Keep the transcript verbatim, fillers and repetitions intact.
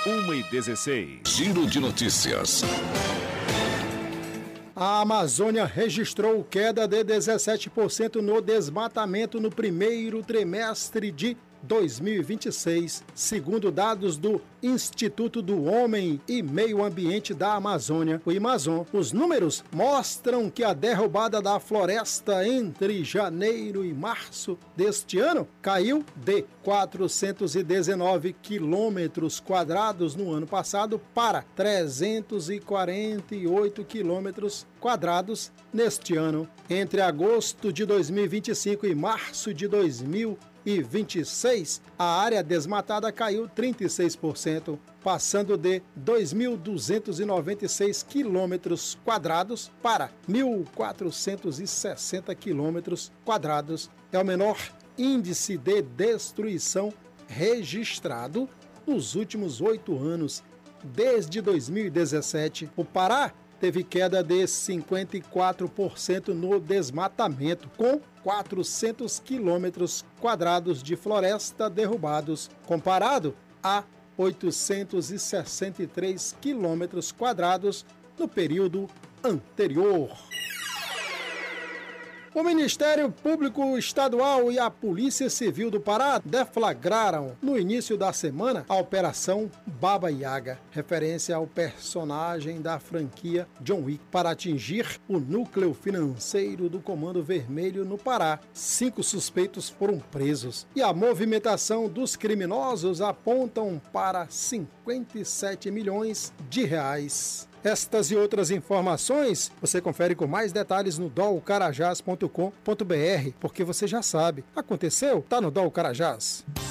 uma e dezesseis. Giro de notícias. A Amazônia registrou queda de dezessete por cento no desmatamento no primeiro trimestre de dois mil e vinte e seis, segundo dados do Instituto do Homem e Meio Ambiente da Amazônia, o Amazon. Os números mostram que a derrubada da floresta entre janeiro e março deste ano caiu de quatrocentos e dezenove quilômetros quadrados no ano passado para trezentos e quarenta e oito quilômetros quadrados neste ano. Entre agosto de dois mil e vinte e cinco e março de dois mil e vinte e seis, a área desmatada caiu trinta e seis por cento, passando de dois mil duzentos e noventa e seis quilômetros quadrados para mil quatrocentos e sessenta quilômetros quadrados. É o menor índice de destruição registrado nos últimos oito anos, desde dois mil e dezessete. O Pará teve queda de cinquenta e quatro por cento no desmatamento, com quatrocentos quilômetros quadrados de floresta derrubados, comparado a oitocentos e sessenta e três quilômetros quadrados no período anterior. O Ministério Público Estadual e a Polícia Civil do Pará deflagraram, no início da semana, a Operação Baba Yaga, referência ao personagem da franquia John Wick, para atingir o núcleo financeiro do Comando Vermelho no Pará. Cinco suspeitos foram presos e a movimentação dos criminosos apontam para cinquenta e sete milhões de reais. Estas e outras informações você confere com mais detalhes no dol carajás ponto com ponto br, porque você já sabe, aconteceu, tá no Dol Carajás.